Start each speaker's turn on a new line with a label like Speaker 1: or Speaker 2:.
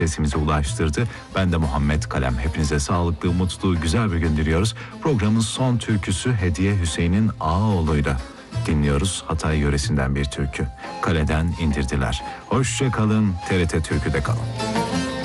Speaker 1: sesimizi ulaştırdı. Ben de Muhammed Kalem. Hepinize sağlıklı, mutlu, güzel bir gün diliyoruz. Programın son türküsü Hediye Hüseyin'in Ağaoğlu'yla dinliyoruz. Hatay yöresinden bir türkü. Kaleden indirdiler. Hoşça kalın, TRT Türkü'de kalın.